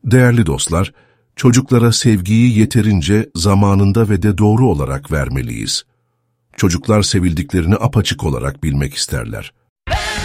Değerli dostlar, çocuklara sevgiyi yeterince, zamanında ve de doğru olarak vermeliyiz. Çocuklar sevildiklerini apaçık olarak bilmek isterler.